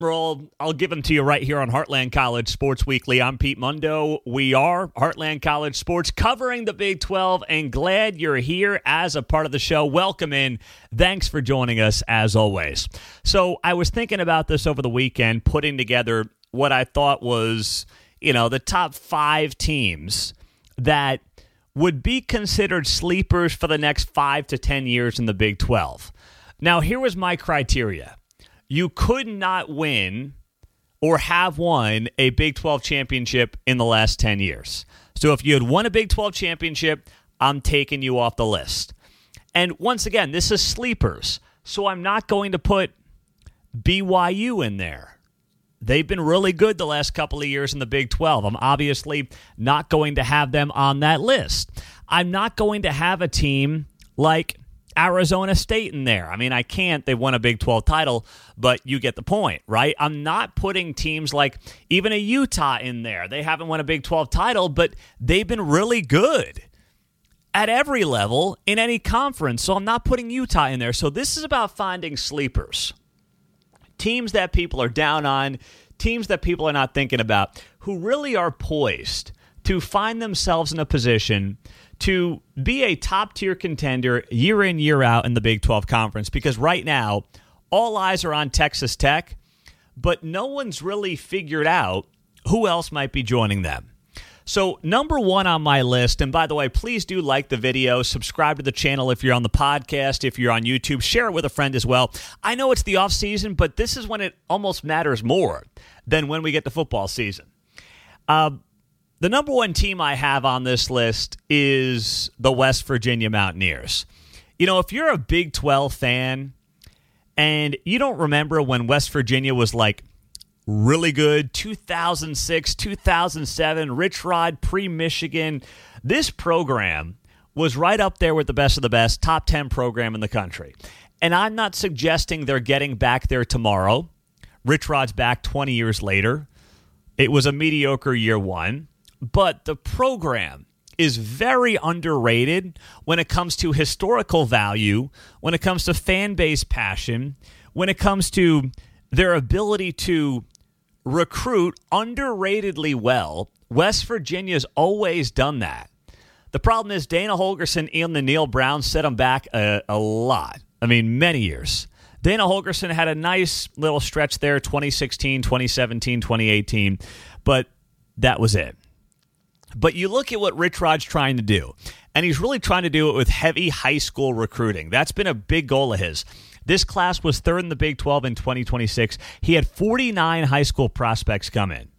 I'll give them to you right here on Heartland College Sports Weekly. I'm Pete Mundo. We are Heartland College Sports covering the Big 12, and glad you're here as a part of the show. Welcome in. Thanks for joining us as always. So I was thinking about this over the weekend, putting together what I thought was, the top 5 teams that would be considered sleepers for the next 5 to 10 years in the Big 12. Now, here was my criteria. You could not win or have won a Big 12 championship in the last 10 years. So if you had won a Big 12 championship, I'm taking you off the list. And once again, this is sleepers. So I'm not going to put BYU in there. They've been really good the last couple of years in the Big 12. I'm obviously not going to have them on that list. I'm not going to have a team like Arizona State in there. I mean, I can't. They won a Big 12 title, but you get the point, right? I'm not putting teams like even a Utah in there. They haven't won a Big 12 title, but they've been really good at every level in any conference. So I'm not putting Utah in there. So this is about finding sleepers. Teams that people are down on, teams that people are not thinking about, who really are poised to find themselves in a position to be a top-tier contender year in, year out in the Big 12 Conference. Because right now, all eyes are on Texas Tech, but no one's really figured out who else might be joining them. So number 1 on my list, and by the way, please do like the video, subscribe to the channel if you're on the podcast, if you're on YouTube, share it with a friend as well. I know it's the off season, but this is when it almost matters more than when we get to football season. The number 1 team I have on this list is the West Virginia Mountaineers. If you're a Big 12 fan and you don't remember when West Virginia was like really good, 2006, 2007, Rich Rod, pre-Michigan, this program was right up there with the best of the best, top 10 program in the country. And I'm not suggesting they're getting back there tomorrow. Rich Rod's back 20 years later. It was a mediocre year 1. But the program is very underrated when it comes to historical value, when it comes to fan base passion, when it comes to their ability to recruit underratedly well. West Virginia's always done that. The problem is Dana Holgorsen and the Neil Brown set them back a lot. I mean, many years. Dana Holgorsen had a nice little stretch there, 2016, 2017, 2018, but that was it. But you look at what Rich Rod's trying to do, and he's really trying to do it with heavy high school recruiting. That's been a big goal of his. This class was 3rd in the Big 12 in 2026. He had 49 high school prospects come in.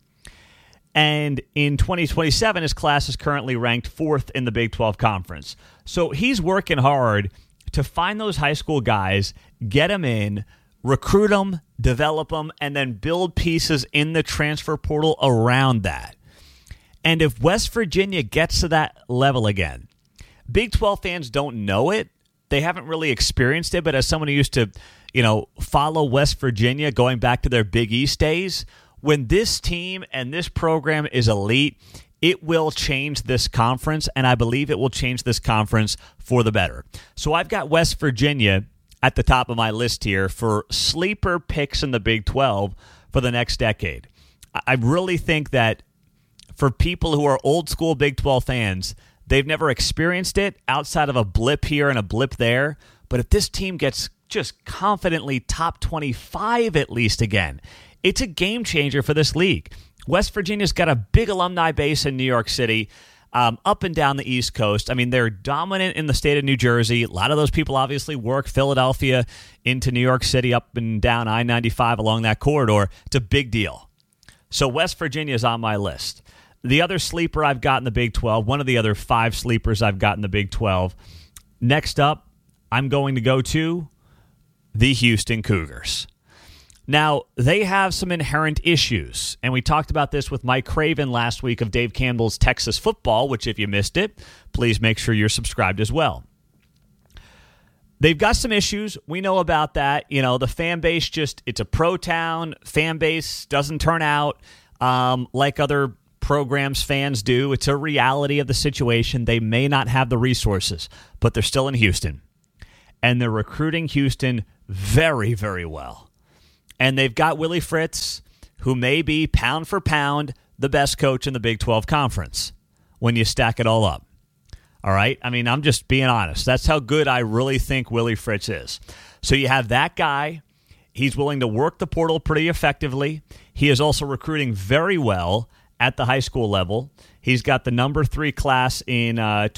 And in 2027, his class is currently ranked 4th in the Big 12 Conference. So he's working hard to find those high school guys, get them in, recruit them, develop them, and then build pieces in the transfer portal around that. And if West Virginia gets to that level again, Big 12 fans don't know it. They haven't really experienced it, but as someone who used to, follow West Virginia going back to their Big East days, when this team and this program is elite, it will change this conference, and I believe it will change this conference for the better. So I've got West Virginia at the top of my list here for sleeper picks in the Big 12 for the next decade. I really think that for people who are old school Big 12 fans, they've never experienced it outside of a blip here and a blip there. But if this team gets just confidently top 25 at least again, it's a game changer for this league. West Virginia's got a big alumni base in New York City, up and down the East Coast. I mean, they're dominant in the state of New Jersey. A lot of those people obviously work Philadelphia into New York City, up and down I-95 along that corridor. It's a big deal. So West Virginia is on my list. The other sleeper I've got in the Big 12, one of the other 5 sleepers I've got in the Big 12. Next up, I'm going to go to the Houston Cougars. Now, they have some inherent issues, and we talked about this with Mike Craven last week of Dave Campbell's Texas Football, which if you missed it, please make sure you're subscribed as well. They've got some issues. We know about that. The fan base it's a pro town. Fan base doesn't turn out like other programs fans do. It's a reality of the situation. They may not have the resources, but they're still in Houston. And they're recruiting Houston very, very well. And they've got Willie Fritz, who may be pound for pound the best coach in the Big 12 Conference when you stack it all up. All right? I mean, I'm just being honest. That's how good I really think Willie Fritz is. So you have that guy. He's willing to work the portal pretty effectively. He is also recruiting very well at the high school level. He's got the number 3 class in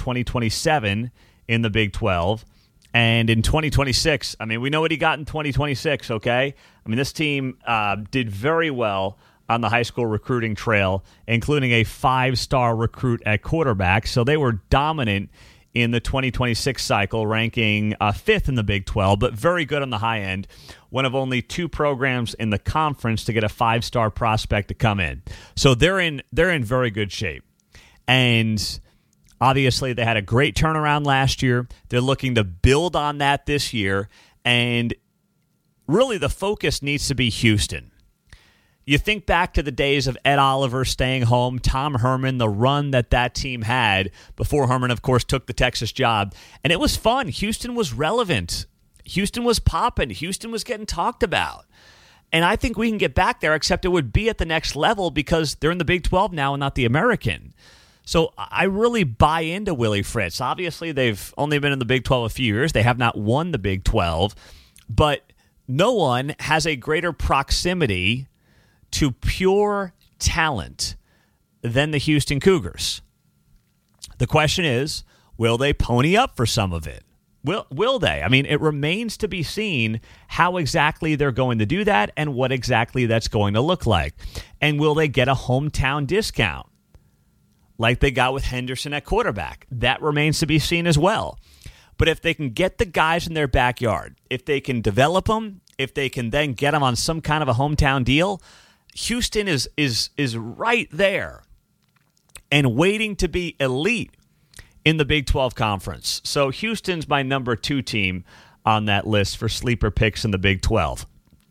2027 in the Big 12. And in 2026, I mean, we know what he got in 2026, okay? I mean, this team did very well on the high school recruiting trail, including a 5-star recruit at quarterback. So they were dominant in the 2026 cycle, ranking 5th in the Big 12, but very good on the high end. One of only 2 programs in the conference to get a 5-star prospect to come in. So they're in very good shape. And obviously, they had a great turnaround last year. They're looking to build on that this year. And really, the focus needs to be Houston. You think back to the days of Ed Oliver staying home, Tom Herman, the run that team had before Herman, of course, took the Texas job. And it was fun. Houston was relevant. Houston was popping. Houston was getting talked about. And I think we can get back there, except it would be at the next level because they're in the Big 12 now and not the American. So I really buy into Willie Fritz. Obviously, they've only been in the Big 12 a few years. They have not won the Big 12. But no one has a greater proximity to pure talent than the Houston Cougars. The question is, will they pony up for some of it? Will they? I mean, it remains to be seen how exactly they're going to do that and what exactly that's going to look like. And will they get a hometown discount like they got with Henderson at quarterback? That remains to be seen as well. But if they can get the guys in their backyard, if they can develop them, if they can then get them on some kind of a hometown deal, Houston is right there and waiting to be elite in the Big 12 Conference. So Houston's my number 2 team on that list for sleeper picks in the Big 12.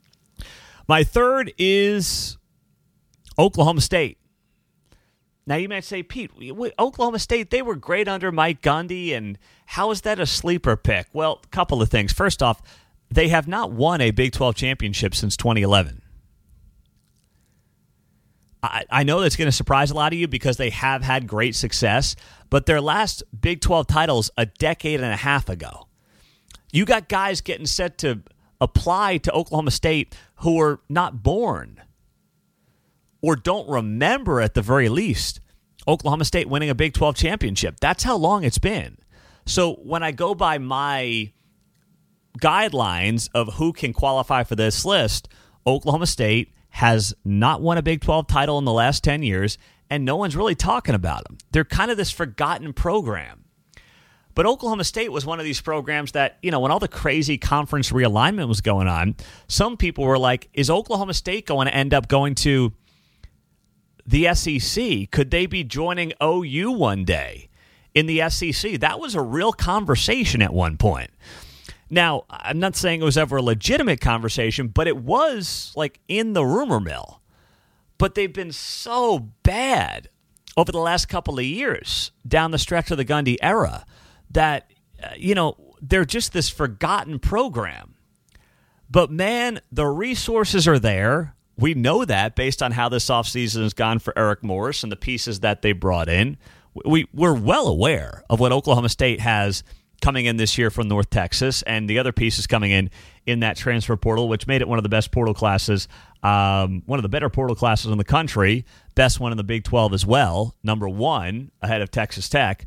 My third is Oklahoma State. Now you might say, Pete, Oklahoma State, they were great under Mike Gundy, and how is that a sleeper pick? Well, a couple of things. First off, they have not won a Big 12 championship since 2011. I know that's going to surprise a lot of you because they have had great success, but their last Big 12 titles a decade and a half ago. You got guys getting set to apply to Oklahoma State who were not born or don't remember, at the very least, Oklahoma State winning a Big 12 championship. That's how long it's been. So when I go by my guidelines of who can qualify for this list, Oklahoma State has not won a Big 12 title in the last 10 years, and no one's really talking about them. They're kind of this forgotten program. But Oklahoma State was one of these programs that, when all the crazy conference realignment was going on, some people were like, is Oklahoma State going to end up going to the SEC? Could they be joining OU one day in the SEC? That was a real conversation at one point. Now, I'm not saying it was ever a legitimate conversation, but it was like in the rumor mill. But they've been so bad over the last couple of years down the stretch of the Gundy era that, they're just this forgotten program. But man, the resources are there. We know that based on how this offseason has gone for Eric Morris and the pieces that they brought in. We're well aware of what Oklahoma State has coming in this year from North Texas and the other pieces coming in that transfer portal, which made it one of the best portal classes, one of the better portal classes in the country, best one in the Big 12 as well, number 1 ahead of Texas Tech.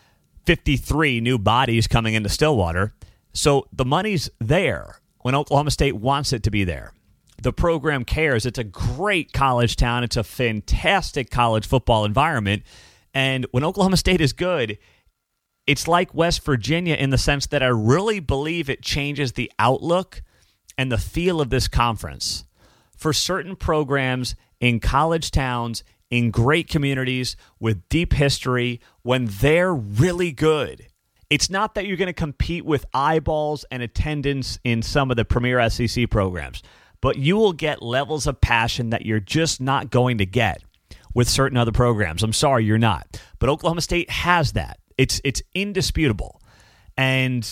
53 new bodies coming into Stillwater. So the money's there when Oklahoma State wants it to be there. The program cares. It's a great college town. It's a fantastic college football environment. And when Oklahoma State is good, it's like West Virginia in the sense that I really believe it changes the outlook and the feel of this conference. For certain programs in college towns, in great communities with deep history, when they're really good, it's not that you're going to compete with eyeballs and attendance in some of the premier SEC programs, but you will get levels of passion that you're just not going to get with certain other programs. I'm sorry, you're not. But Oklahoma State has that. It's indisputable. And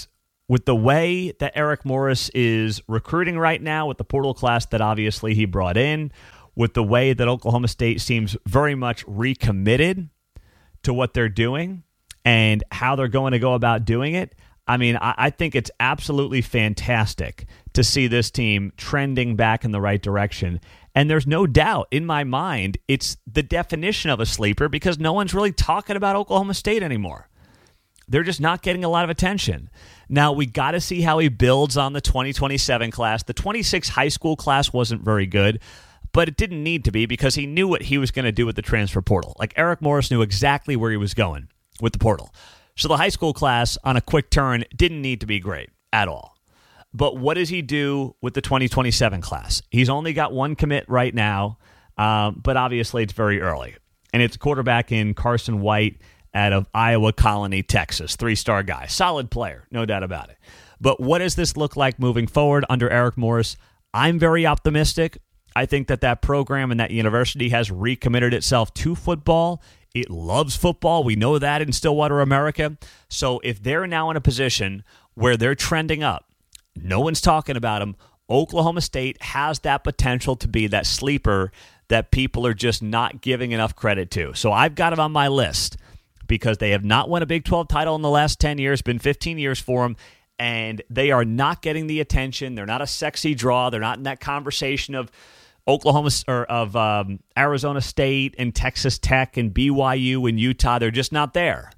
with the way that Eric Morris is recruiting right now, with the portal class that obviously he brought in, with the way that Oklahoma State seems very much recommitted to what they're doing and how they're going to go about doing it, I mean, I think it's absolutely fantastic to see this team trending back in the right direction. And there's no doubt in my mind it's the definition of a sleeper because no one's really talking about Oklahoma State anymore. They're just not getting a lot of attention. Now, we got to see how he builds on the 2027 class. The 26 high school class wasn't very good, but it didn't need to be because he knew what he was going to do with the transfer portal. Like, Eric Morris knew exactly where he was going with the portal. So the high school class on a quick turn didn't need to be great at all. But what does he do with the 2027 class? He's only got one commit right now, but obviously it's very early. And it's quarterback in Carson White out of Iowa Colony, Texas. 3-star guy. Solid player, no doubt about it. But what does this look like moving forward under Eric Morris? I'm very optimistic. I think that program and that university has recommitted itself to football. It loves football. We know that in Stillwater, America. So if they're now in a position where they're trending up, no one's talking about them, Oklahoma State has that potential to be that sleeper that people are just not giving enough credit to. So I've got them on my list because they have not won a Big 12 title in the last 10 years, been 15 years for them, and they are not getting the attention. They're not a sexy draw. They're not in that conversation of Oklahoma or of Arizona State and Texas Tech and BYU and Utah. They're just not there.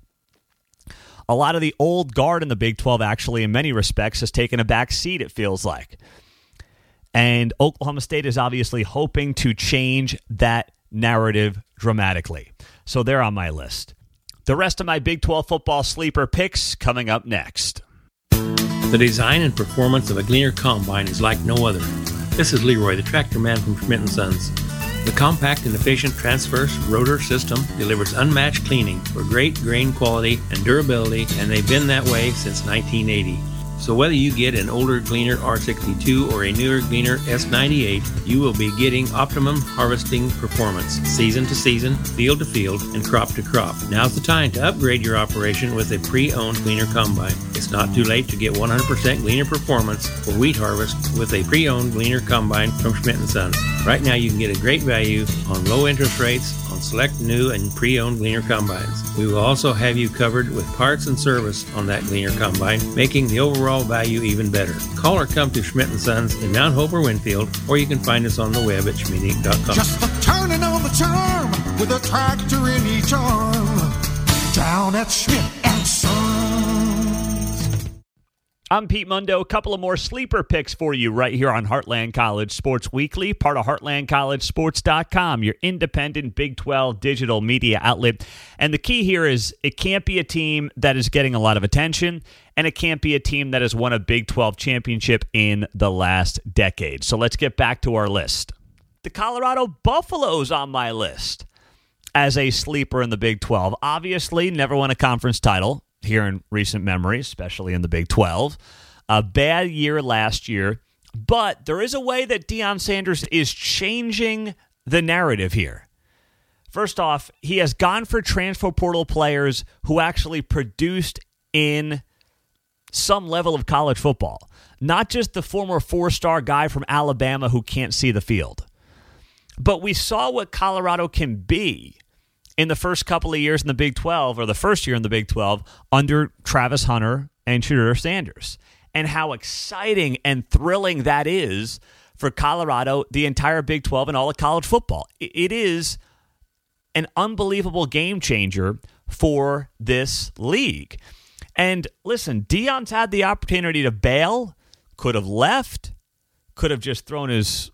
A lot of the old guard in the Big 12, actually, in many respects, has taken a back seat, it feels like. And Oklahoma State is obviously hoping to change that narrative dramatically. So they're on my list. The rest of my Big 12 football sleeper picks coming up next. The design and performance of a Gleaner Combine is like no other. This is Leroy, the tractor man from Schmidt & Sons. The compact and efficient transverse rotor system delivers unmatched cleaning for great grain quality and durability, and they've been that way since 1980. So whether you get an older Gleaner R62 or a newer Gleaner S98, you will be getting optimum harvesting performance, season to season, field to field, and crop to crop. Now's the time to upgrade your operation with a pre-owned Gleaner Combine. It's not too late to get 100% Gleaner performance for wheat harvest with a pre-owned Gleaner Combine from Schmidt & Sons. Right now you can get a great value on low interest rates on select new and pre-owned Gleaner Combines. We will also have you covered with parts and service on that Gleaner Combine, making the overall value even better. Call or come to Schmidt & Sons in Mount Hope or Winfield, or you can find us on the web at schmidinc.com. Just a turning on the charm with a tractor in each arm. Down at Schmidt & Sons. I'm Pete Mundo. A couple of more sleeper picks for you right here on Heartland College Sports Weekly, part of HeartlandCollegeSports.com, your independent Big 12 digital media outlet. And the key here is it can't be a team that is getting a lot of attention, and it can't be a team that has won a Big 12 championship in the last decade. So let's get back to our list. The Colorado Buffaloes on my list as a sleeper in the Big 12. Obviously, never won a conference title here in recent memory, especially in the Big 12. A bad year last year, but there is a way that Deion Sanders is changing the narrative here. First off, he has gone for transfer portal players who actually produced in some level of college football, not just the former 4-star guy from Alabama who can't see the field. But we saw what Colorado can be in the first couple of years in the Big 12, or the first year in the Big 12, under Travis Hunter and Shedeur Sanders, and how exciting and thrilling that is for Colorado, the entire Big 12, and all of college football. It is an unbelievable game changer for this league. And listen, Deion's had the opportunity to bail, could have left, could have just thrown his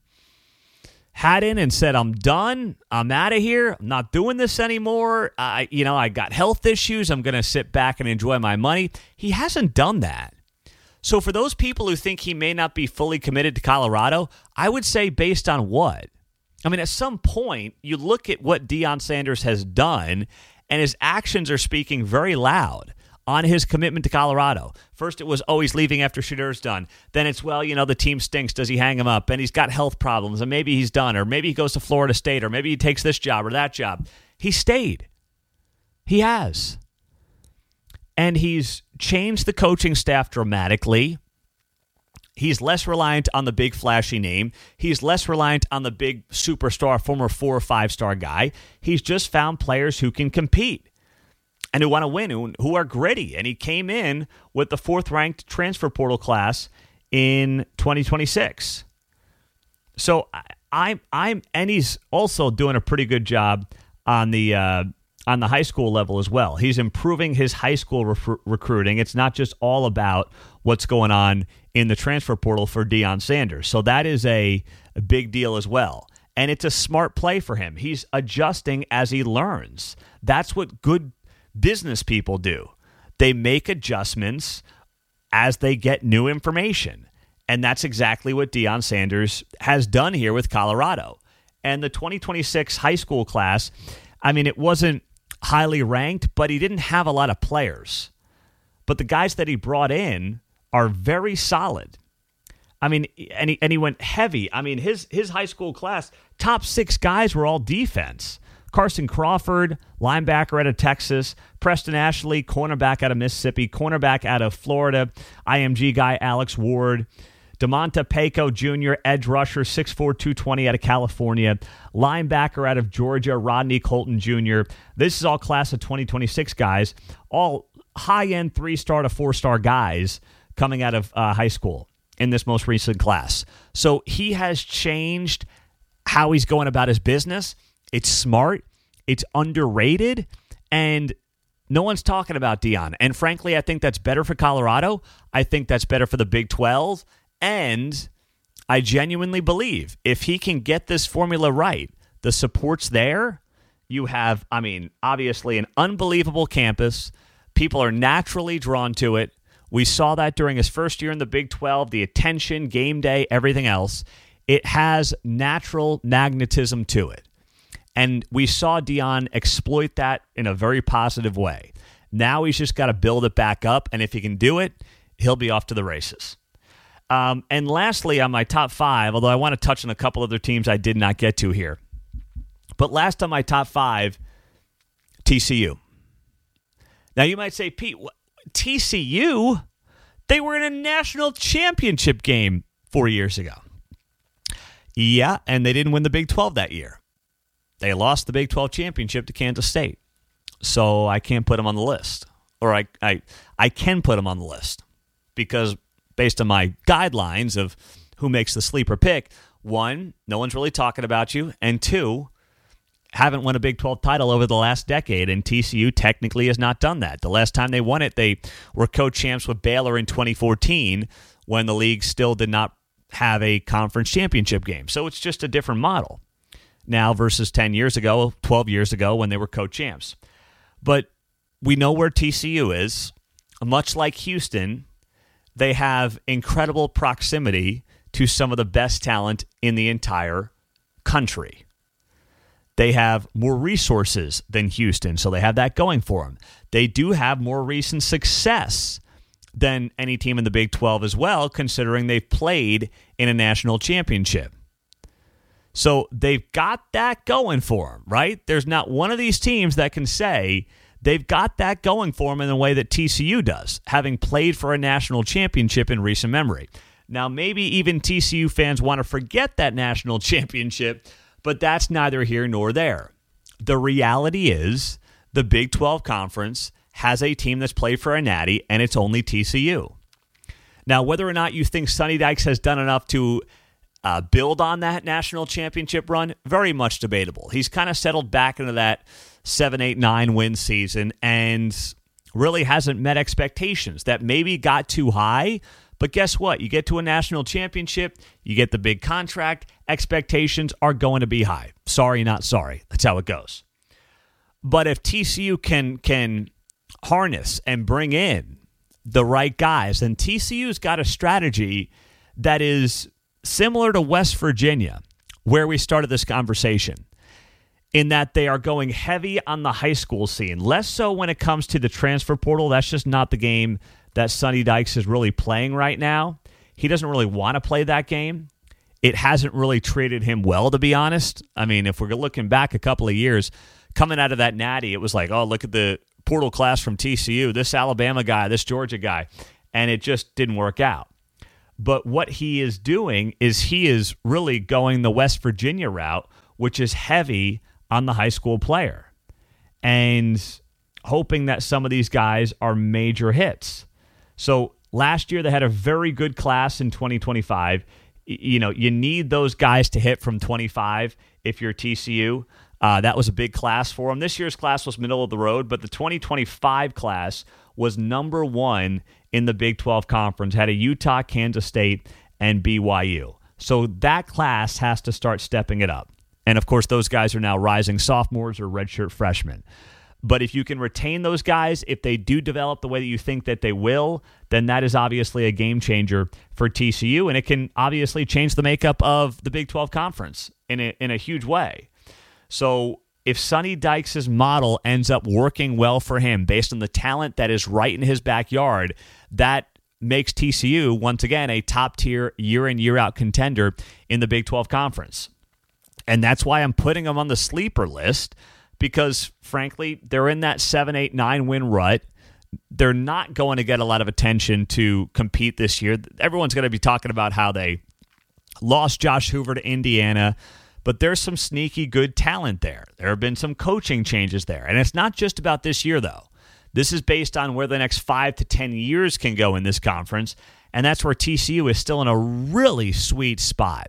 hat in and said, I'm done. I'm out of here. I'm not doing this anymore. I got health issues. I'm going to sit back and enjoy my money. He hasn't done that. So for those people who think he may not be fully committed to Colorado, I would say based on what? I mean, at some point, you look at what Deion Sanders has done, and his actions are speaking very loud on his commitment to Colorado. First, it was, he's leaving after Shedeur's done. Then it's, the team stinks. Does he hang him up? And he's got health problems, and maybe he's done, or maybe he goes to Florida State, or maybe he takes this job or that job. He stayed. He has. And he's changed the coaching staff dramatically. He's less reliant on the big flashy name. He's less reliant on the big superstar, former 4 or 5-star guy. He's just found players who can compete and who want to win, who are gritty. And he came in with the 4th-ranked transfer portal class in 2026. So and he's also doing a pretty good job on the high school level as well. He's improving his high school recruiting. It's not just all about what's going on in the transfer portal for Deion Sanders. So that is a big deal as well. And it's a smart play for him. He's adjusting as he learns. That's what good business people do. They make adjustments as they get new information. And that's exactly what Deion Sanders has done here with Colorado. And the 2026 high school class, I mean, it wasn't highly ranked, but he didn't have a lot of players. But the guys that he brought in are very solid. I mean, and he went heavy. I mean, his high school class, top 6 guys were all defense. Carson Crawford, linebacker out of Texas. Preston Ashley, cornerback out of Mississippi. Cornerback out of Florida. IMG guy Alex Ward. DeMonta Paco Jr., edge rusher, 6'4", 220 out of California. Linebacker out of Georgia, Rodney Colton Jr. This is all class of 2026 guys, all high-end 3-star to 4-star guys coming out of high school in this most recent class. So he has changed how he's going about his business. It's smart, it's underrated, and no one's talking about Deion. And frankly, I think that's better for Colorado. I think that's better for the Big 12. And I genuinely believe if he can get this formula right, the support's there. You have, I mean, obviously an unbelievable campus. People are naturally drawn to it. We saw that during his first year in the Big 12, the attention, game day, everything else. It has natural magnetism to it. And we saw Deion exploit that in a very positive way. Now he's just got to build it back up, and if he can do it, he'll be off to the races. And lastly, on my top 5, although I want to touch on a couple other teams I did not get to here. But last on my top 5, TCU. Now you might say, Pete, TCU? They were in a national championship game 4 years ago. Yeah, and they didn't win the Big 12 that year. They lost the Big 12 championship to Kansas State. So I can't put them on the list. Or I can put them on the list because based on my guidelines of who makes the sleeper pick, 1, no one's really talking about you, and 2, haven't won a Big 12 title over the last decade, and TCU technically has not done that. The last time they won it, they were co-champs with Baylor in 2014 when the league still did not have a conference championship game. So it's just a different model now versus 10 years ago, 12 years ago when they were co-champs. But we know where TCU is. Much like Houston, they have incredible proximity to some of the best talent in the entire country. They have more resources than Houston, so they have that going for them. They do have more recent success than any team in the Big 12 as well, considering they've played in a national championship. So they've got that going for them, right? There's not one of these teams that can say they've got that going for them in the way that TCU does, having played for a national championship in recent memory. Now, maybe even TCU fans want to forget that national championship, but that's neither here nor there. The reality is the Big 12 Conference has a team that's played for a natty, and it's only TCU. Now, whether or not you think Sonny Dykes has done enough to build on that national championship run, very much debatable. He's kind of settled back into that 7, 8, 9 win season and really hasn't met expectations that maybe got too high. But guess what? You get to a national championship, you get the big contract, expectations are going to be high. Sorry, not sorry. That's how it goes. But if TCU can harness and bring in the right guys, then TCU's got a strategy that is similar to West Virginia, where we started this conversation, in that they are going heavy on the high school scene. Less so when it comes to the transfer portal. That's just not the game that Sonny Dykes is really playing right now. He doesn't really want to play that game. It hasn't really treated him well, to be honest. I mean, if we're looking back a couple of years, coming out of that natty, it was like, oh, look at the portal class from TCU, this Alabama guy, this Georgia guy, and it just didn't work out. But what he is doing is he is really going the West Virginia route, which is heavy on the high school player, and hoping that some of these guys are major hits. So last year they had a very good class in 2025. You know, you need those guys to hit from 25 if you're TCU. That was a big class for them. This year's class was middle of the road, but the 2025 class was number 1 in the Big 12 Conference, had a Utah, Kansas State, and BYU. So that class has to start stepping it up. And, of course, those guys are now rising sophomores or redshirt freshmen. But if you can retain those guys, if they do develop the way that you think that they will, then that is obviously a game changer for TCU, and it can obviously change the makeup of the Big 12 Conference in a huge way. So if Sonny Dykes' model ends up working well for him based on the talent that is right in his backyard, that makes TCU, once again, a top-tier year-in, year-out contender in the Big 12 Conference. And that's why I'm putting them on the sleeper list, because, frankly, they're in that 7, 8, 9 win rut. They're not going to get a lot of attention to compete this year. Everyone's going to be talking about how they lost Josh Hoover to Indiana, but there's some sneaky good talent there. There have been some coaching changes there. And it's not just about this year, though. This is based on where the next 5 to 10 years can go in this conference, and that's where TCU is still in a really sweet spot.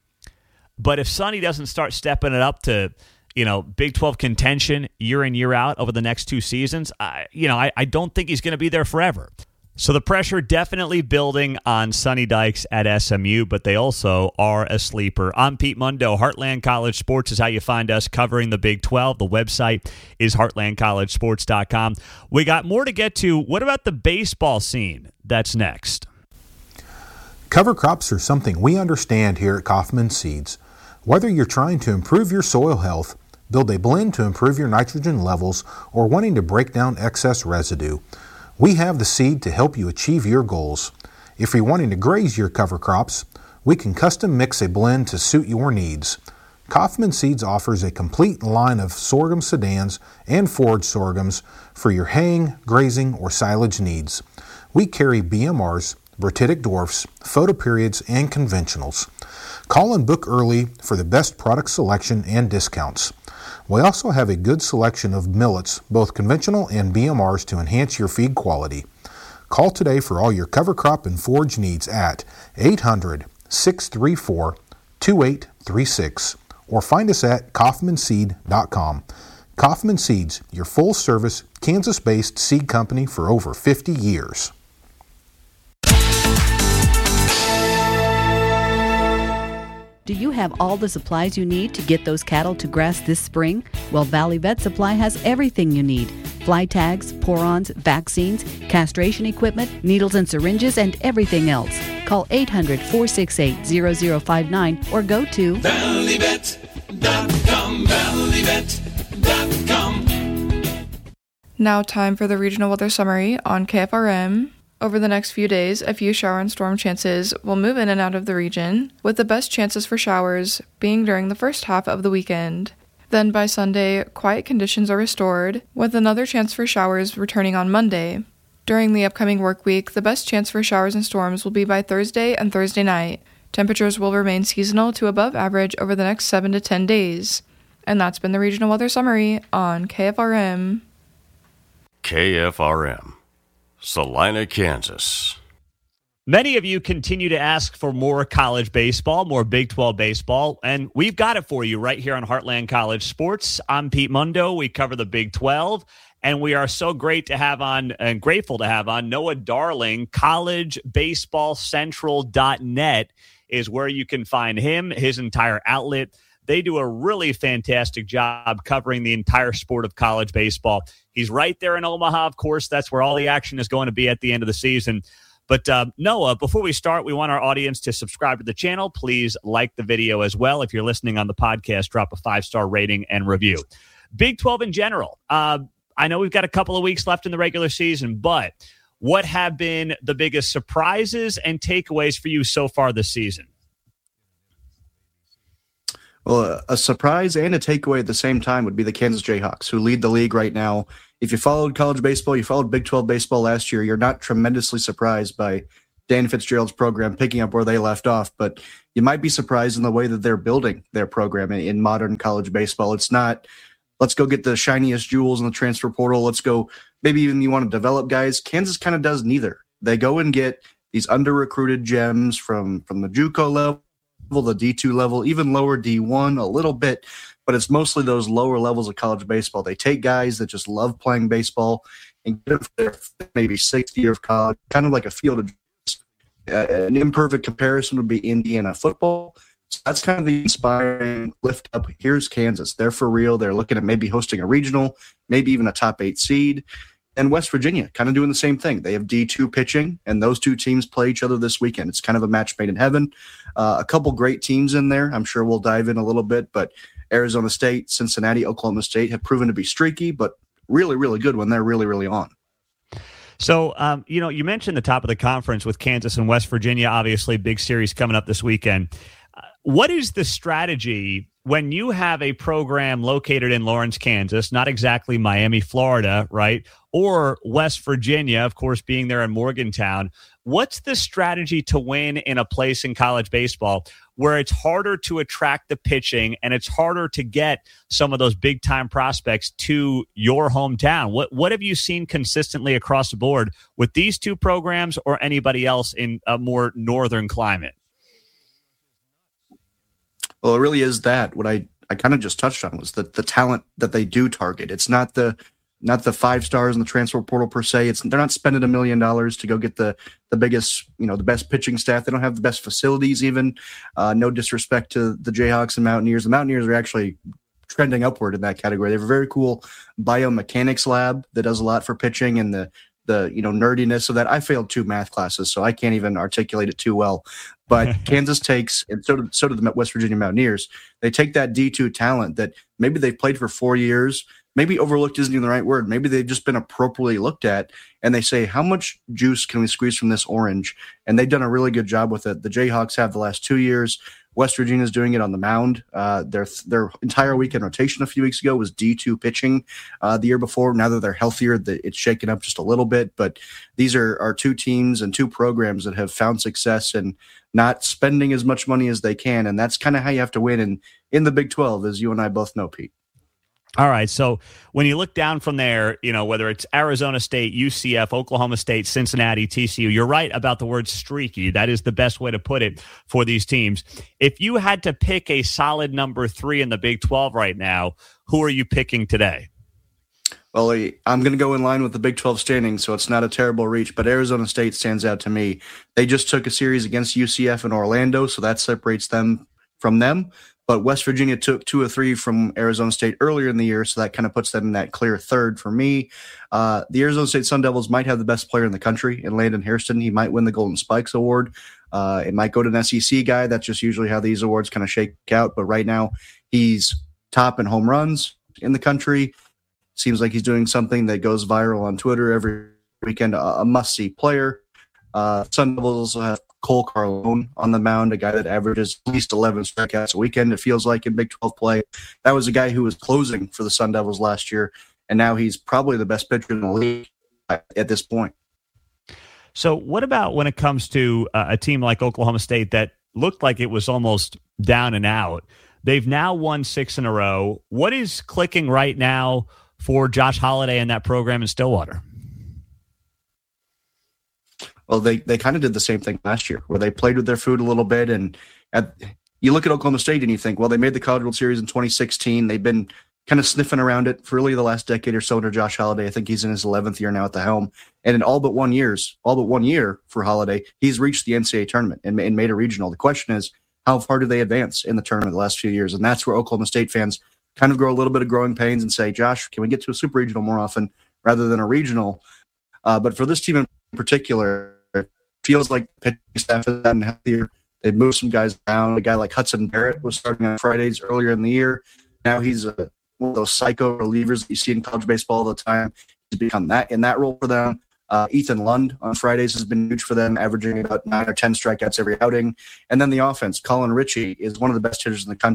But if Sonny doesn't start stepping it up to, Big 12 contention year in, year out over the next 2 seasons, I don't think he's going to be there forever. So the pressure definitely building on Sonny Dykes at SMU, but they also are a sleeper. I'm Pete Mundo. Heartland College Sports is how you find us covering the Big 12. The website is heartlandcollegesports.com. We got more to get to. What about the baseball scene? That's next. Cover crops are something we understand here at Kaufman Seeds. Whether you're trying to improve your soil health, build a blend to improve your nitrogen levels, or wanting to break down excess residue, we have the seed to help you achieve your goals. If you're wanting to graze your cover crops, we can custom mix a blend to suit your needs. Kaufman Seeds offers a complete line of sorghum sedans and forage sorghums for your haying, grazing, or silage needs. We carry BMRs, Bratitic dwarfs, photoperiods, and conventionals. Call and book early for the best product selection and discounts. We also have a good selection of millets, both conventional and BMRs, to enhance your feed quality. Call today for all your cover crop and forage needs at 800-634-2836 or find us at kaufmanseed.com. Kaufman Seeds, your full-service, Kansas-based seed company for over 50 years. Do you have all the supplies you need to get those cattle to grass this spring? Well, Valley Vet Supply has everything you need. Fly tags, pour-ons, vaccines, castration equipment, needles and syringes, and everything else. Call 800-468-0059 or go to valleyvet.com, valleyvet.com. Now time for the regional weather summary on KFRM. Over the next few days, a few shower and storm chances will move in and out of the region, with the best chances for showers being during the first half of the weekend. Then by Sunday, quiet conditions are restored, with another chance for showers returning on Monday. During the upcoming work week, the best chance for showers and storms will be by Thursday and Thursday night. Temperatures will remain seasonal to above average over the next 7 to 10 days. And that's been the regional weather summary on KFRM. KFRM. Salina, Kansas. Many of you continue to ask for more college baseball, more Big 12 baseball, and we've got it for you right here on Heartland College Sports. I'm Pete Mundo. We cover the Big 12, and we are so great to have on and grateful to have on Noah Darling. CollegeBaseballCentral.net is where you can find him, his entire outlet. They do a really fantastic job covering the entire sport of college baseball. He's right there in Omaha, of course. That's where all the action is going to be at the end of the season. But Noah, before we start, we want our audience to subscribe to the channel. Please like the video as well. If you're listening on the podcast, drop a 5-star rating and review. Big 12 in general. I know we've got a couple of weeks left in the regular season, but what have been the biggest surprises and takeaways for you so far this season? Well, a surprise and a takeaway at the same time would be the Kansas Jayhawks, who lead the league right now. If you followed college baseball, you followed Big 12 baseball last year, you're not tremendously surprised by Dan Fitzgerald's program picking up where they left off, but you might be surprised in the way that they're building their program in modern college baseball. It's not, let's go get the shiniest jewels in the transfer portal. Let's go, maybe even you want to develop guys. Kansas kind of does neither. They go and get these under-recruited gems from the JUCO level, the D2 level, even lower D1 a little bit, but it's mostly those lower levels of college baseball. They take guys that just love playing baseball and get them for their maybe 6th year of college, kind of like a field of an imperfect comparison would be Indiana football. So that's kind of the inspiring lift up. Here's Kansas. They're for real. They're looking at maybe hosting a regional, maybe even a top 8 seed. And West Virginia kind of doing the same thing. They have D2 pitching, and those two teams play each other this weekend. It's kind of a match made in heaven. A couple great teams in there. I'm sure we'll dive in a little bit, but Arizona State, Cincinnati, Oklahoma State have proven to be streaky, but really, really good when they're really, really on. So, you mentioned the top of the conference with Kansas and West Virginia, obviously big series coming up this weekend. What is the strategy when you have a program located in Lawrence, Kansas, not exactly Miami, Florida, right? Or West Virginia, of course, being there in Morgantown. What's the strategy to win in a place in college baseball where it's harder to attract the pitching and it's harder to get some of those big time prospects to your hometown? What have you seen consistently across the board with these two programs or anybody else in a more northern climate? Well, it really is that. What I kind of just touched on was the talent that they do target. It's not the 5 stars in the transfer portal per se. They're not spending $1 million to go get the biggest, the best pitching staff. They don't have the best facilities even. No disrespect to the Jayhawks and Mountaineers. The Mountaineers are actually trending upward in that category. They have a very cool biomechanics lab that does a lot for pitching, and the nerdiness of that. I failed 2 math classes, so I can't even articulate it too well. But Kansas takes, and so do the West Virginia Mountaineers, they take that D2 talent that maybe they've played for 4 years, maybe overlooked isn't even the right word, maybe they've just been appropriately looked at, and they say, how much juice can we squeeze from this orange? And they've done a really good job with it. The Jayhawks have the last 2 years. West Virginia's doing it on the mound. Their entire weekend rotation a few weeks ago was D2 pitching. The year before, now that they're healthier, it's shaken up just a little bit. But these are 2 teams and 2 programs that have found success in not spending as much money as they can. And that's kind of how you have to win in the Big 12, as you and I both know, Pete. All right, so when you look down from there, whether it's Arizona State, UCF, Oklahoma State, Cincinnati, TCU, you're right about the word streaky. That is the best way to put it for these teams. If you had to pick a solid number 3 in the Big 12 right now, who are you picking today? Well, I'm going to go in line with the Big 12 standings, so it's not a terrible reach, but Arizona State stands out to me. They just took a series against UCF in Orlando, so that separates them from them. But West Virginia took 2 or 3 from Arizona State earlier in the year, so that kind of puts them in that clear third for me. The Arizona State Sun Devils might have the best player in the country in Landon Hairston. He might win the Golden Spikes Award. It might go to an SEC guy. That's just usually how these awards kind of shake out. But right now, he's top in home runs in the country. Seems like he's doing something that goes viral on Twitter every weekend, a must-see player. Sun Devils have Cole Carlone on the mound, a guy that averages at least 11 strikeouts a weekend, it feels like, in Big 12 play. That was a guy who was closing for the Sun Devils last year, and now he's probably the best pitcher in the league at this point. So what about when it comes to a team like Oklahoma State that looked like it was almost down and out? They've now won 6 in a row. What is clicking right now for Josh Holliday and that program in Stillwater? Well, they kind of did the same thing last year, where they played with their food a little bit. And you look at Oklahoma State and you think, well, they made the College World Series in 2016. They've been kind of sniffing around it for really the last decade or so under Josh Holliday. I think he's in his 11th year now at the helm. And in all but 1 year for Holliday, he's reached the NCAA tournament and made a regional. The question is, how far do they advance in the tournament the last few years? And that's where Oklahoma State fans kind of grow a little bit of growing pains and say, Josh, can we get to a super regional more often rather than a regional? But for this team in particular, it feels like the pitching staff has gotten healthier. They've moved some guys down. A guy like Hudson Barrett was starting on Fridays earlier in the year. Now he's one of those psycho relievers that you see in college baseball all the time. He's become that in that role for them. Ethan Lund on Fridays has been huge for them, averaging about 9 or 10 strikeouts every outing. And then the offense, Colin Ritchie is one of the best hitters in the country.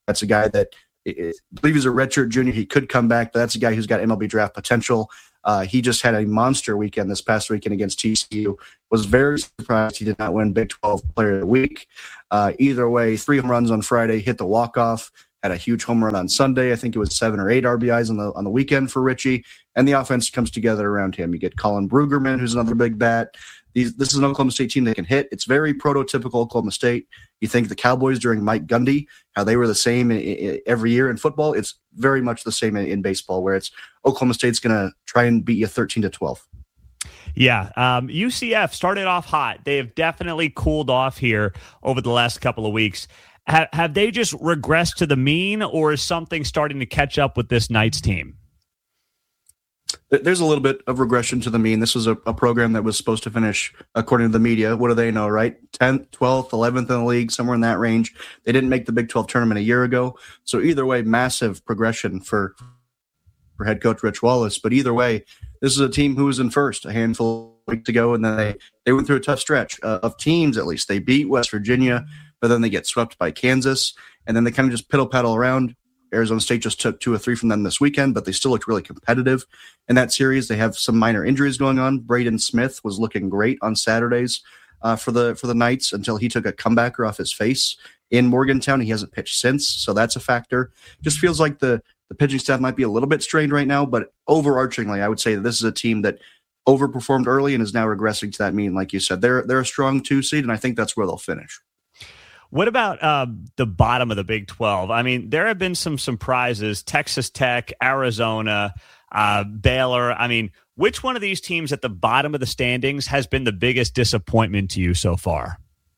That's a guy that I believe he's a redshirt junior. He could come back, but that's a guy who's got MLB draft potential. He just had a monster weekend this past weekend against TCU. Was very surprised he did not win Big 12 Player of the Week. Either way, 3 home runs on Friday, hit the walk-off, had a huge home run on Sunday. I think it was 7 or 8 RBIs on the weekend for Richie, and the offense comes together around him. You get Colin Brueggemann, who's another big bat. This is an Oklahoma State team that can hit. It's very prototypical Oklahoma State. You think the Cowboys during Mike Gundy, how they were the same every year in football. It's very much the same in baseball, where it's Oklahoma State's going to try and beat you 13-12. Yeah, UCF started off hot. They have definitely cooled off here over the last couple of weeks. Have they just regressed to the mean, or is something starting to catch up with this Knights team? There's a little bit of regression to the mean. This was a program that was supposed to finish, according to the media, what do they know, right? 10th, 12th, 11th in the league, somewhere in that range. They didn't make the Big 12 tournament a year ago. So either way, massive progression for head coach Rich Wallace. But either way, this is a team who was in first a handful of weeks ago, and then they went through a tough stretch of teams, at least. They beat West Virginia, but then they get swept by Kansas, and then they kind of just piddle-paddle around. Arizona State just took 2 or 3 from them this weekend, but they still looked really competitive in that series. They have some minor injuries going on. Braden Smith was looking great on Saturdays for the Knights until he took a comebacker off his face in Morgantown. He hasn't pitched since, so that's a factor. Just feels like the pitching staff might be a little bit strained right now, but overarchingly, I would say that this is a team that overperformed early and is now regressing to that mean. Like you said, they're a strong 2 seed, and I think that's where they'll finish. What about the bottom of the Big 12? I mean, there have been some surprises. Texas Tech, Arizona, Baylor. I mean, which one of these teams at the bottom of the standings has been the biggest disappointment to you so far?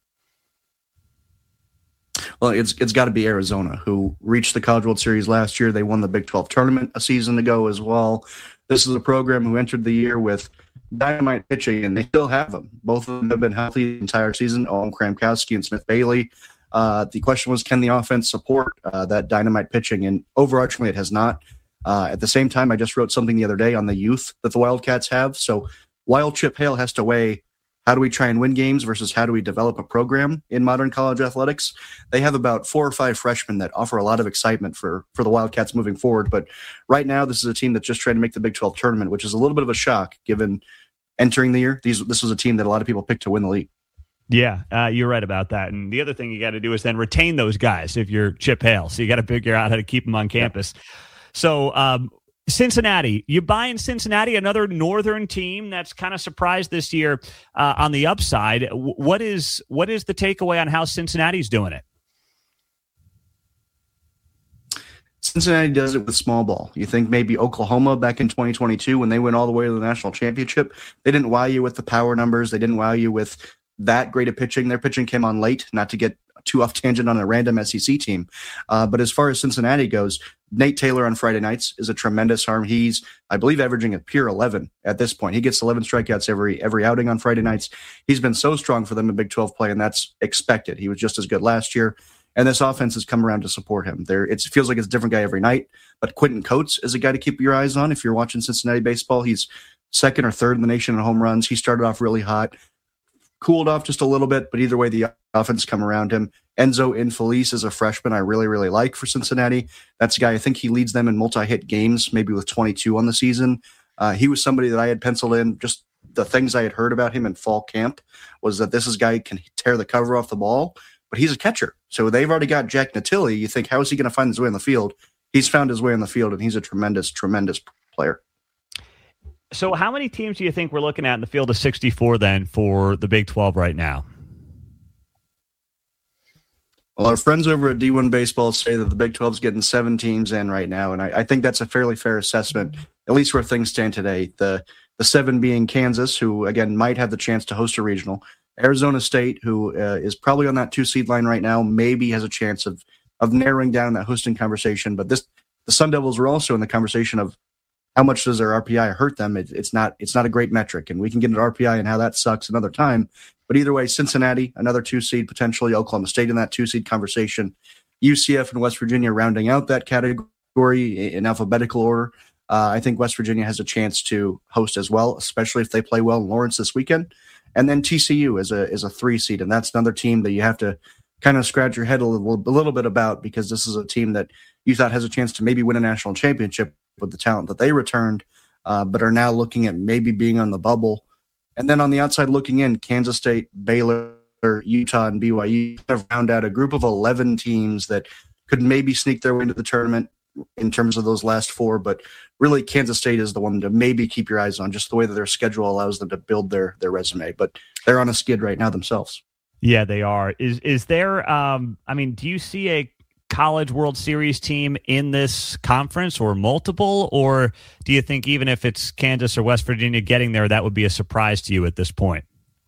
Well, it's got to be Arizona, who reached the College World Series last year. They won the Big 12 tournament a season ago as well. This is a program who entered the year with dynamite pitching, and they still have them. Both of them have been healthy the entire season, Owen Kramkowski and Smith Bailey. The question was, can the offense support that dynamite pitching? And overarchingly, it has not. At the same time, I just wrote something the other day on the youth that the Wildcats have. So while Chip Hale has to weigh how do we try and win games versus how do we develop a program in modern college athletics, they have about 4 or 5 freshmen that offer a lot of excitement for the Wildcats moving forward. But right now, this is a team that's just trying to make the Big 12 tournament, which is a little bit of a shock given entering the year. This was a team that a lot of people picked to win the league. Yeah, you're right about that. And the other thing you got to do is then retain those guys if you're Chip Hale. So you got to figure out how to keep them on campus. Yeah. So Cincinnati, you buying Cincinnati, another northern team that's kind of surprised this year on the upside. What is the takeaway on how Cincinnati's doing it? Cincinnati does it with small ball. You think maybe Oklahoma back in 2022 when they went all the way to the national championship, they didn't wow you with the power numbers. They didn't wow you with that great of pitching. Their pitching came on late, not to get too off tangent on a random SEC team. But as far as Cincinnati goes, Nate Taylor on Friday nights is a tremendous arm. He's, I believe, averaging a pure 11 at this point. He gets 11 strikeouts every outing on Friday nights. He's been so strong for them in Big 12 play, and that's expected. He was just as good last year. And this offense has come around to support him. It feels like it's a different guy every night. But Quentin Coates is a guy to keep your eyes on if you're watching Cincinnati baseball. He's second or third in the nation in home runs. He started off really hot, cooled off just a little bit, but either way, the offense come around him. Enzo Infelice is a freshman I really, really like for Cincinnati. That's a guy, I think he leads them in multi-hit games, maybe with 22 on the season. He was somebody that I had penciled in. Just the things I had heard about him in fall camp was that this is a guy who can tear the cover off the ball, but he's a catcher. So they've already got Jack Natili. You think, how is he going to find his way in the field? He's found his way in the field, and he's a tremendous, tremendous player. So how many teams do you think we're looking at in the field of 64 then for the Big 12 right now? Well, our friends over at D1 Baseball say that the Big 12 is getting 7 teams in right now, and I think that's a fairly fair assessment, at least where things stand today. The 7 being Kansas, who, again, might have the chance to host a regional. Arizona State, who is probably on that 2-seed line right now, maybe has a chance of narrowing down that hosting conversation. But the Sun Devils are also in the conversation of how much does their RPI hurt them? It's not a great metric, and we can get into RPI and how that sucks another time. But either way, Cincinnati, another 2-seed, potentially Oklahoma State in that 2-seed conversation. UCF and West Virginia rounding out that category in alphabetical order. I think West Virginia has a chance to host as well, especially if they play well in Lawrence this weekend. And then TCU is a 3-seed, and that's another team that you have to kind of scratch your head a little bit about, because this is a team that you thought has a chance to maybe win a national championship with the talent that they returned, but are now looking at maybe being on the bubble. And then on the outside looking in, Kansas State, Baylor, Utah, and BYU have round out a group of 11 teams that could maybe sneak their way into the tournament in terms of those last four. But really, Kansas State is the one to maybe keep your eyes on, just the way that their schedule allows them to build their resume. But they're on a skid right now themselves. Yeah, they are. Is there, do you see a College World Series team in this conference or multiple? Or do you think even if it's Kansas or West Virginia getting there, that would be a surprise to you at this point?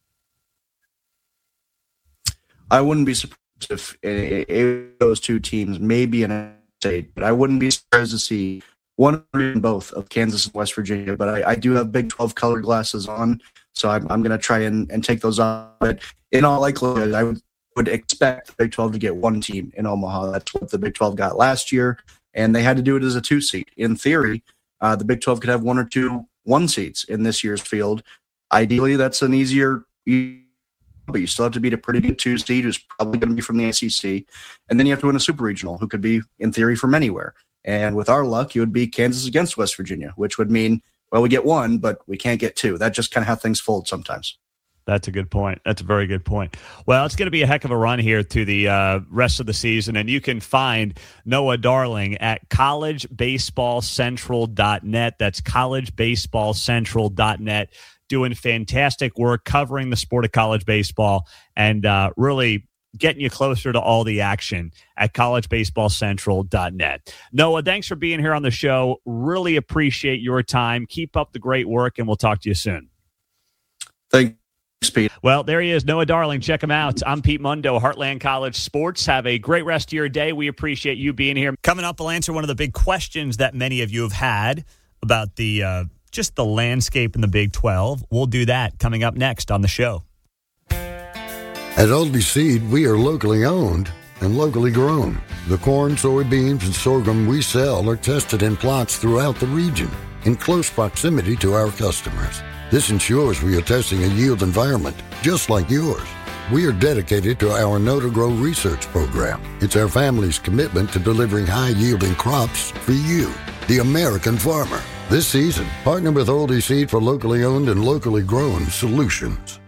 I wouldn't be surprised if those two teams maybe in a state, but I wouldn't be surprised to see one or even both of Kansas and West Virginia. But I do have Big 12 colored glasses on, so I'm going to try and take those off. But in all likelihood, I would expect the Big 12 to get one team in Omaha. That's what the Big 12 got last year, and they had to do it as a 2-seed. In theory, the Big 12 could have one or two 1 seeds in this year's field. Ideally, that's an easier, but you still have to beat a pretty good 2 seed who's probably going to be from the ACC. And then you have to win a super regional who could be, in theory, from anywhere. And with our luck, it would be Kansas against West Virginia, which would mean, well, we get 1, but we can't get 2. That's just kind of how things fold sometimes. That's a good point. That's a very good point. Well, it's going to be a heck of a run here to the rest of the season, and you can find Noah Darling at collegebaseballcentral.net. That's collegebaseballcentral.net. Doing fantastic work covering the sport of college baseball and really getting you closer to all the action at collegebaseballcentral.net. Noah, thanks for being here on the show. Really appreciate your time. Keep up the great work, and we'll talk to you soon. Thanks, Pete. Well, there he is, Noah Darling. Check him out. I'm Pete Mundo, Heartland College Sports. Have a great rest of your day. We appreciate you being here. Coming up, we'll answer one of the big questions that many of you have had about the just the landscape in the Big 12. We'll do that coming up next on the show. At Aldi Seed, we are locally owned and locally grown. The corn, soybeans, and sorghum we sell are tested in plots throughout the region in close proximity to our customers. This ensures we are testing a yield environment just like yours. We are dedicated to our Know to Grow research program. It's our family's commitment to delivering high-yielding crops for you, the American farmer. This season, partner with Aldi Seed for locally owned and locally grown solutions.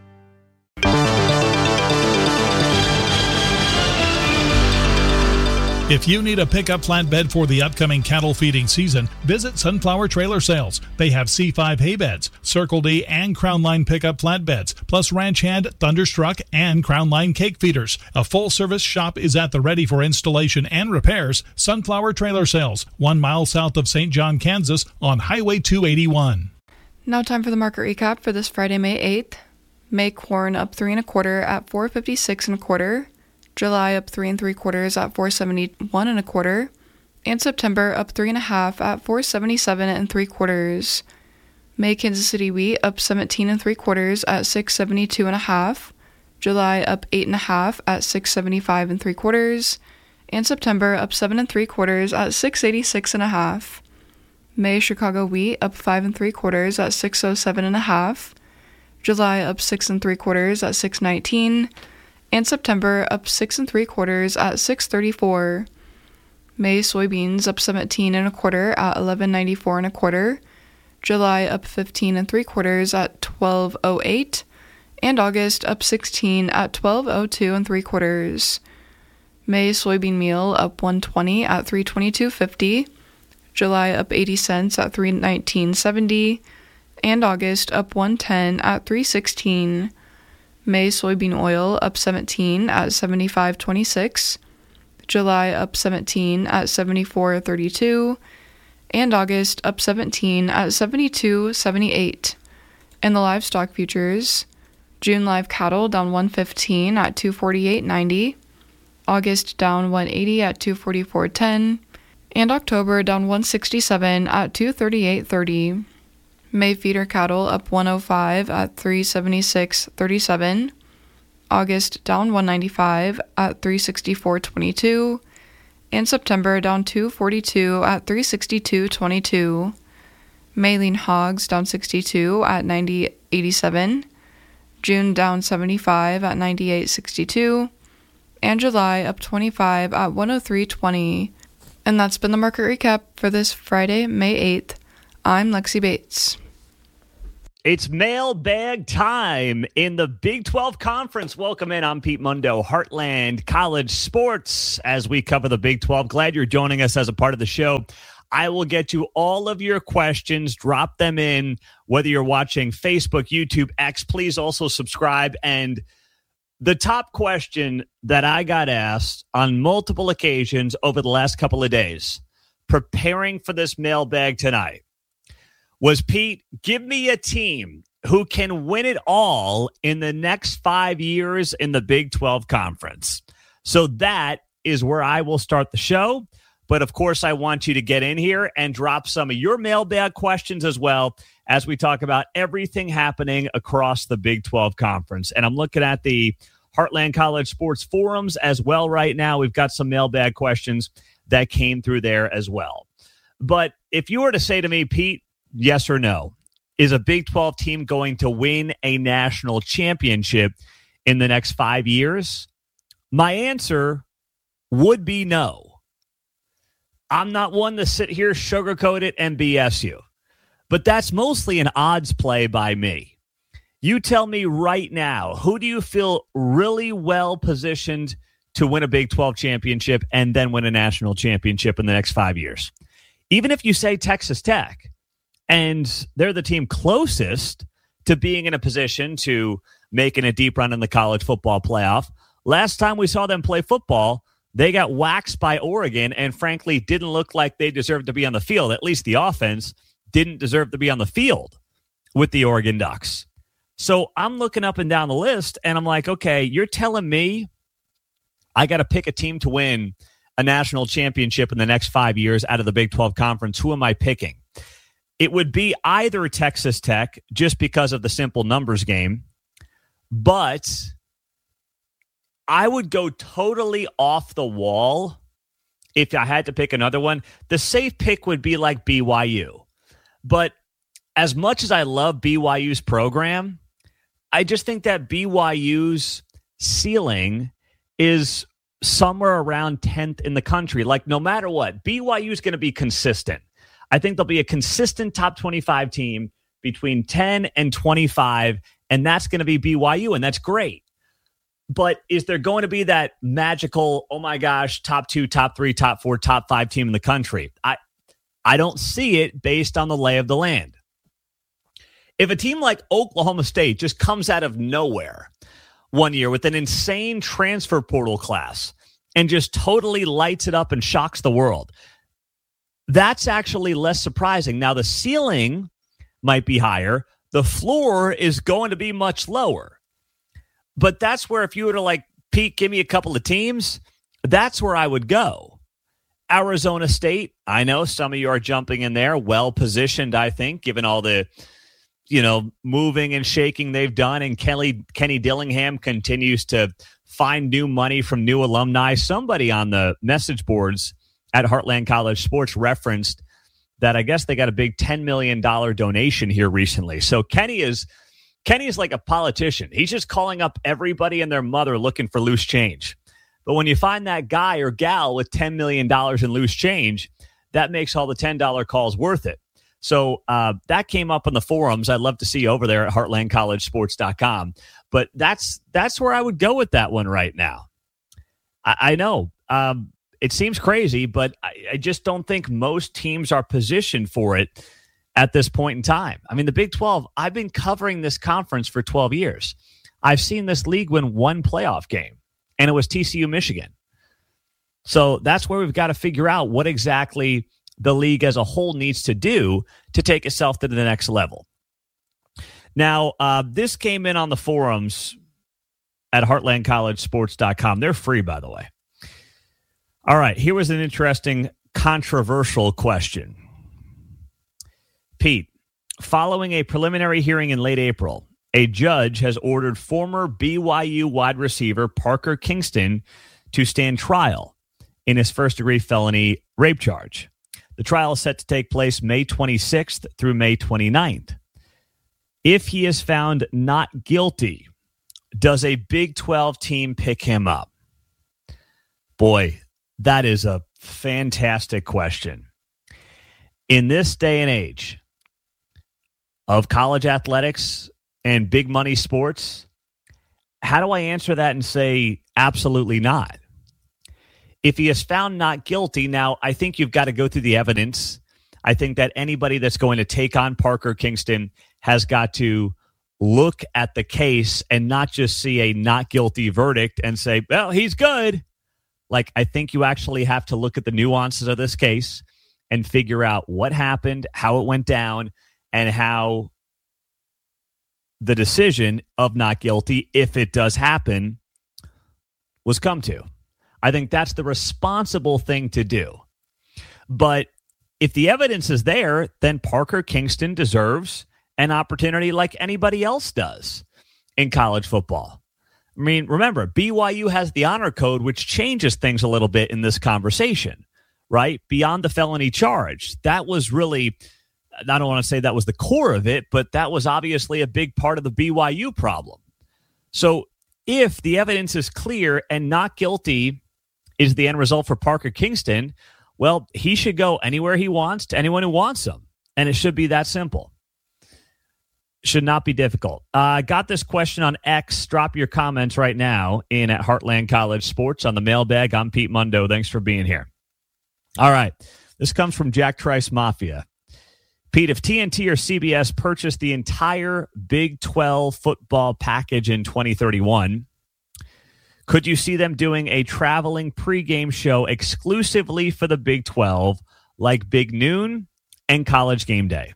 If you need a pickup flatbed for the upcoming cattle feeding season, visit Sunflower Trailer Sales. They have C5 hay beds, Circle D and Crown Line pickup flatbeds, plus Ranch Hand, Thunderstruck, and Crown Line cake feeders. A full-service shop is at the ready for installation and repairs. Sunflower Trailer Sales, 1 mile south of St. John, Kansas, on Highway 281. Now time for the market recap for this Friday, May 8th. May corn up 3 1/4 at $4.56 1/4. July up 3 3/4 at $4.71 1/4, and September up 3 1/2 at $4.77 3/4. May Kansas City wheat up 17 3/4 at $6.72 1/2. July up 8 1/2 at $6.75 3/4, and September up 7 3/4 at $6.86 1/2. May Chicago wheat up 5 3/4 at $6.07 1/2. July up 6 3/4 at $6.19. And September up 6 3/4 at $6.34. May soybeans up 17 1/4 at $11.94 1/4. July up 15 3/4 at $12.08. And August up 16 at $12.02 3/4. May soybean meal up 120 at $3.22.50. July up 80 cents at $3.19.70. And August up 110 at $3.16. May soybean oil up 17 at $75.26, July up 17 at $74.32, and August up 17 at $72.78. And the livestock futures, June live cattle down 115 at $248.90, August down 180 at $244.10, and October down 167 at $238.30. May feeder cattle up 105 at $376.37, August down 195 at $364.22, and September down 242 at $362.22. May lean hogs down 62 at $90.87, June down 75 at $98.62, and July up 25 at 103.20. And that's been the market recap for this Friday, May 8th. I'm Lexi Bates. It's mailbag time in the Big 12 Conference. Welcome in. I'm Pete Mundo, Heartland College Sports, as we cover the Big 12. Glad you're joining us as a part of the show. I will get to all of your questions. Drop them in, whether you're watching Facebook, YouTube, X. Please also subscribe. And the top question that I got asked on multiple occasions over the last couple of days, preparing for this mailbag tonight, was, Pete, give me a team who can win it all in the next 5 years in the Big 12 Conference. So that is where I will start the show. But, of course, I want you to get in here and drop some of your mailbag questions as well as we talk about everything happening across the Big 12 Conference. And I'm looking at the Heartland College Sports forums as well right now. We've got some mailbag questions that came through there as well. But if you were to say to me, Pete, yes or no, is a Big 12 team going to win a national championship in the next 5 years? My answer would be no. I'm not one to sit here, sugarcoat it, and BS you. But that's mostly an odds play by me. You tell me right now, who do you feel really well positioned to win a Big 12 championship and then win a national championship in the next 5 years? Even if you say Texas Tech, and they're the team closest to being in a position to making a deep run in the college football playoff. Last time we saw them play football, they got waxed by Oregon and frankly didn't look like they deserved to be on the field. At least the offense didn't deserve to be on the field with the Oregon Ducks. So I'm looking up and down the list and I'm like, okay, you're telling me I got to pick a team to win a national championship in the next 5 years out of the Big 12 Conference. Who am I picking? It would be either Texas Tech just because of the simple numbers game, but I would go totally off the wall if I had to pick another one. The safe pick would be like BYU. But as much as I love BYU's program, I just think that BYU's ceiling is somewhere around 10th in the country. Like, no matter what, BYU is going to be consistent. I think there'll be a consistent top 25 team between 10 and 25, and that's going to be BYU, and that's great. But is there going to be that magical, oh my gosh, top 2, top 3, top 4, top 5 team in the country? I don't see it based on the lay of the land. If a team like Oklahoma State just comes out of nowhere one year with an insane transfer portal class and just totally lights it up and shocks the world, that's actually less surprising. Now, the ceiling might be higher. The floor is going to be much lower. But that's where if you were to, like, Pete, give me a couple of teams, that's where I would go. Arizona State, I know some of you are jumping in there, well-positioned, I think, given all the, moving and shaking they've done. And Kenny Dillingham continues to find new money from new alumni. Somebody on the message boards at Heartland College Sports referenced that I guess they got a big $10 million donation here recently. So Kenny is like a politician. He's just calling up everybody and their mother looking for loose change. But when you find that guy or gal with $10 million in loose change, that makes all the $10 calls worth it. So that came up on the forums. I'd love to see you over there at heartlandcollegesports.com. But that's where I would go with that one right now. I know it seems crazy, but I just don't think most teams are positioned for it at this point in time. I mean, the Big 12, I've been covering this conference for 12 years. I've seen this league win one playoff game, and it was TCU Michigan. So that's where we've got to figure out what exactly the league as a whole needs to do to take itself to the next level. Now, this came in on the forums at heartlandcollegesports.com. They're free, by the way. All right, here was an interesting, controversial question. Pete, following a preliminary hearing in late April, a judge has ordered former BYU wide receiver Parker Kingston to stand trial in his first-degree felony rape charge. The trial is set to take place May 26th through May 29th. If he is found not guilty, does a Big 12 team pick him up? Boy, that is a fantastic question. In this day and age of college athletics and big money sports, how do I answer that and say absolutely not? If he is found not guilty, now I think you've got to go through the evidence. I think that anybody that's going to take on Parker Kingston has got to look at the case and not just see a not guilty verdict and say, well, he's good. Like, I think you actually have to look at the nuances of this case and figure out what happened, how it went down, and how the decision of not guilty, if it does happen, was come to. I think that's the responsible thing to do. But if the evidence is there, then Parker Kingston deserves an opportunity like anybody else does in college football. I mean, remember, BYU has the honor code, which changes things a little bit in this conversation, right? Beyond the felony charge. That was really, I don't want to say that was the core of it, but that was obviously a big part of the BYU problem. So if the evidence is clear and not guilty is the end result for Parker Kingston, well, he should go anywhere he wants to anyone who wants him. And it should be that simple. Should not be difficult. I got this question on X. Drop your comments right now in at Heartland College Sports on the mailbag. I'm Pete Mundo. Thanks for being here. All right. This comes from Jack Trice Mafia. Pete, if TNT or CBS purchased the entire Big 12 football package in 2031, could you see them doing a traveling pregame show exclusively for the Big 12, like Big Noon and College Game Day?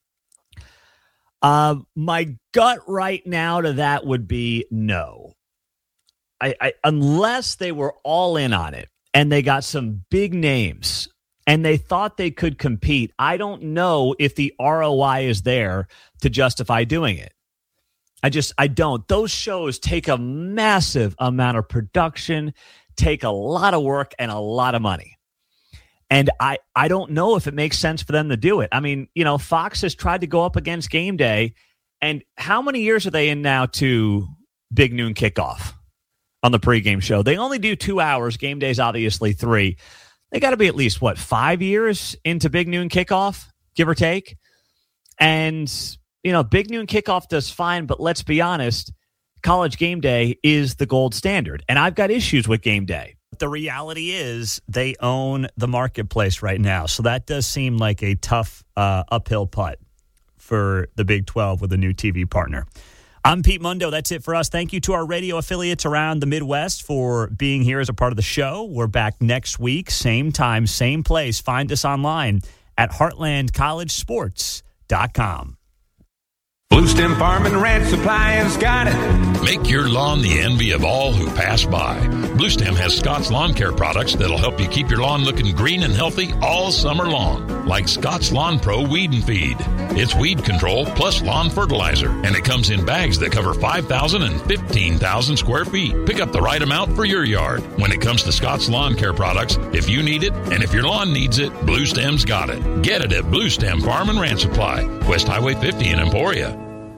My gut right now to that would be no. I unless they were all in on it and they got some big names and they thought they could compete, I don't know if the ROI is there to justify doing it. I don't. Those shows take a massive amount of production, take a lot of work and a lot of money. And I don't know if it makes sense for them to do it. I mean, you know, Fox has tried to go up against Game Day. And how many years are they in now to Big Noon kickoff on the pregame show? They only do 2 hours. Game Day's obviously 3. They got to be at least, 5 years into Big Noon kickoff, give or take? And, you know, Big Noon kickoff does fine, but let's be honest, College Game Day is the gold standard. And I've got issues with Game Day. The reality is they own the marketplace right now. So that does seem like a tough uphill putt for the Big 12 with a new TV partner. I'm Pete Mundo. That's it for us. Thank you to our radio affiliates around the Midwest for being here as a part of the show. We're back next week, same time, same place. Find us online at heartlandcollegesports.com. Blue Stem Farm and Ranch Supply has got it. Make your lawn the envy of all who pass by. Blue Stem has Scott's Lawn Care products that'll help you keep your lawn looking green and healthy all summer long. Like Scott's Lawn Pro Weed and Feed. It's weed control plus lawn fertilizer. And it comes in bags that cover 5,000 and 15,000 square feet. Pick up the right amount for your yard. When it comes to Scott's Lawn Care products, if you need it and if your lawn needs it, Blue Stem's got it. Get it at Blue Stem Farm and Ranch Supply, West Highway 50 in Emporia.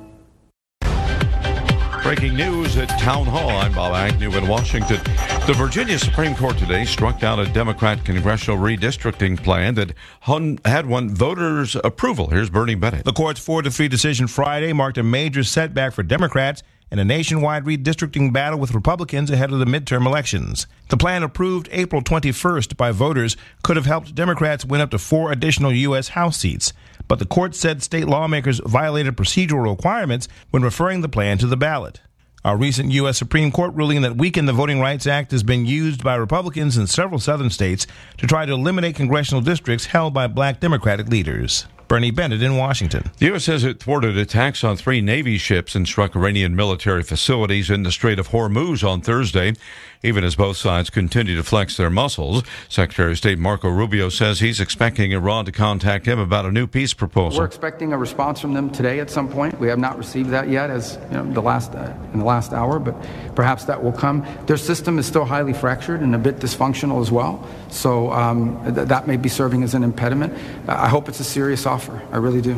Breaking news at Town Hall. I'm Bob Agnew in Washington. The Virginia Supreme Court today struck down a Democrat congressional redistricting plan that had won voters' approval. Here's Bernie Bennett. The court's 4-3 decision Friday marked a major setback for Democrats in a nationwide redistricting battle with Republicans ahead of the midterm elections. The plan, approved April 21st by voters, could have helped Democrats win up to 4 additional U.S. House seats. But the court said state lawmakers violated procedural requirements when referring the plan to the ballot. A recent U.S. Supreme Court ruling that weakened the Voting Rights Act has been used by Republicans in several southern states to try to eliminate congressional districts held by black Democratic leaders. Bernie Bennett in Washington. The U.S. says it thwarted attacks on 3 Navy ships and struck Iranian military facilities in the Strait of Hormuz on Thursday, even as both sides continue to flex their muscles. Secretary of State Marco Rubio says he's expecting Iran to contact him about a new peace proposal. We're expecting a response from them today at some point. We have not received that yet, as you know, in the last hour, but perhaps that will come. Their system is still highly fractured and a bit dysfunctional as well, so that may be serving as an impediment. I hope it's a serious offer. I really do.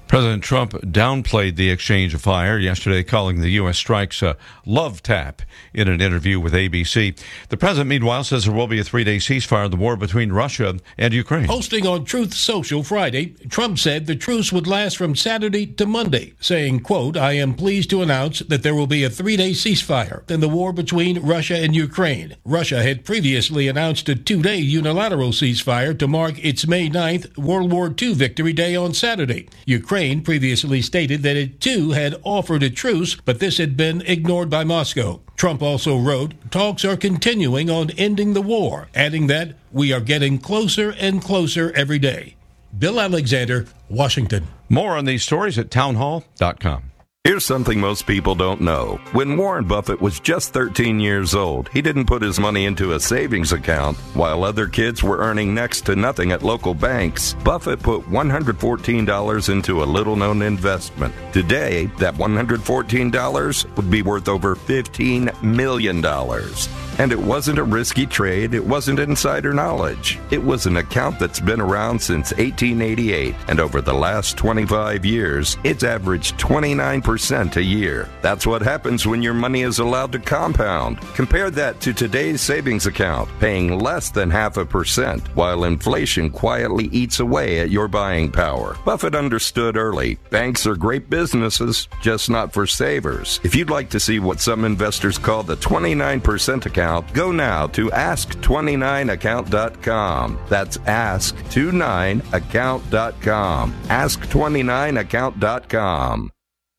President Trump downplayed the exchange of fire yesterday, calling the U.S. strikes a love tap in an interview with ABC. The president, meanwhile, says there will be a 3-day ceasefire in the war between Russia and Ukraine. Posting on Truth Social Friday, Trump said the truce would last from Saturday to Monday, saying, quote, "I am pleased to announce that there will be a 3-day ceasefire in the war between Russia and Ukraine." Russia had previously announced a 2-day unilateral ceasefire to mark its May 9th World War II Victory Day on Saturday. Ukraine previously stated that it too had offered a truce, but this had been ignored by Moscow. Trump also wrote, "Talks are continuing on ending the war," adding that "we are getting closer and closer every day." Bill Alexander, Washington. More on these stories at townhall.com. Here's something most people don't know. When Warren Buffett was just 13 years old, he didn't put his money into a savings account. While other kids were earning next to nothing at local banks, Buffett put $114 into a little-known investment. Today, that $114 would be worth over $15 million. And it wasn't a risky trade. It wasn't insider knowledge. It was an account that's been around since 1888. And over the last 25 years, it's averaged 29% a year. That's what happens when your money is allowed to compound. Compare that to today's savings account, paying less than 0.5%, while inflation quietly eats away at your buying power. Buffett understood early. Banks are great businesses, just not for savers. If you'd like to see what some investors call the 29% account, go now to ask29account.com. That's ask29account.com. Ask29account.com.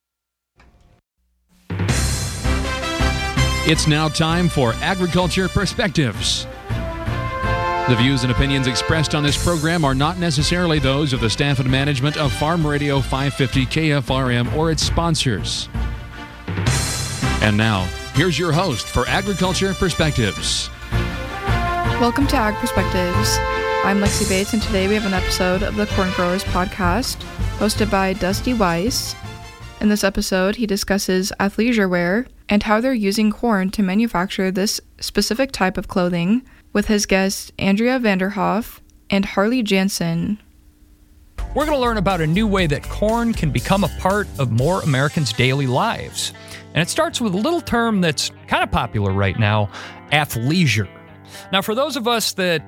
It's now time for Agriculture Perspectives. The views and opinions expressed on this program are not necessarily those of the staff and management of Farm Radio 550 KFRM or its sponsors. And now, here's your host for Agriculture Perspectives. Welcome to Ag Perspectives. I'm Lexi Bates, and today we have an episode of the Corn Growers Podcast, hosted by Dusty Weiss. In this episode, he discusses athleisure wear and how they're using corn to manufacture this specific type of clothing, with his guests Andrea Vanderhoff and Harley Jansen. We're going to learn about a new way that corn can become a part of more Americans' daily lives. And it starts with a little term that's kind of popular right now, athleisure. Now, for those of us that